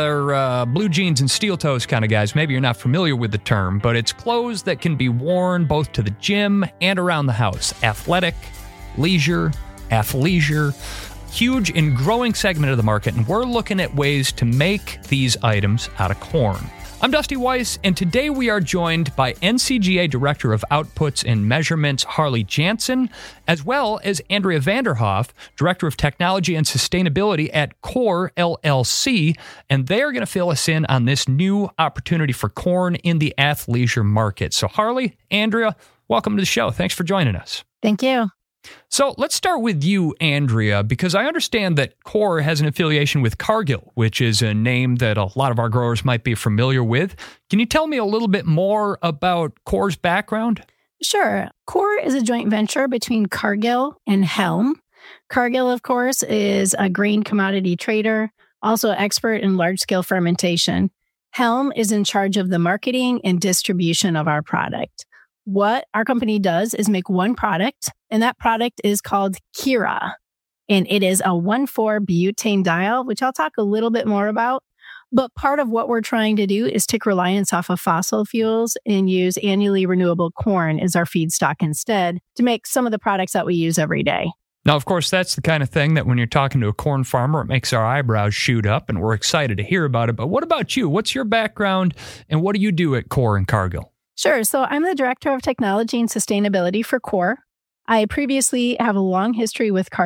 are blue jeans and steel toes kind of guys, maybe you're not familiar with the term, but it's clothes that can be worn both to the gym and around the house. Athletic, leisure, athleisure, huge and growing segment of the market, and we're looking at ways to make these items out of corn. I'm Dusty Weiss, and today we are joined by NCGA Director of Outputs and Measurements, Harley Jansen, as well as Andrea Vanderhoff, Director of Technology and Sustainability at Core LLC, and they're going to fill us in on this new opportunity for corn in the athleisure market. So Harley, Andrea, welcome to the show. Thanks for joining us. Thank you. So let's start with you, Andrea, because I understand that Core has an affiliation with Cargill, which is a name that a lot of our growers might be familiar with. Can you tell me a little bit more about Core's background? Sure. Core is a joint venture between Cargill and Helm. Cargill, of course, is a grain commodity trader, also expert in large-scale fermentation. Helm is in charge of the marketing and distribution of our product. What our company does is make one product, and that product is called Kira. And it is a 1,4-butane-diol, which I'll talk a little bit more about. But part of what we're trying to do is take reliance off of fossil fuels and use annually renewable corn as our feedstock instead to make some of the products that we use every day. Now, of course, that's the kind of thing that when you're talking to a corn farmer, it makes our eyebrows shoot up, and we're excited to hear about it. But what about you? What's your background, and what do you do at Core and Cargill? Sure. So I'm the Director of Technology and Sustainability for Core. I previously have a long history with Cargill.